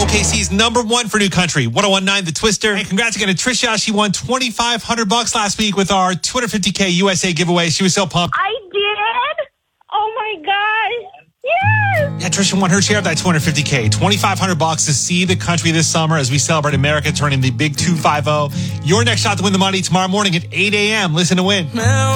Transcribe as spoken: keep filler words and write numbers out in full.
K C's number one for new country, ten nineteen The Twister. And congrats again to Trisha. She won twenty-five hundred bucks last week with our two hundred fifty K U S A giveaway. She was so pumped. I did? Oh my gosh. Yes! Yeah, Trisha won her share of that two hundred fifty K. twenty-five hundred bucks to see the country this summer as we celebrate America turning the big two fifty. Your next shot to win the money tomorrow morning at eight a.m. Listen to win.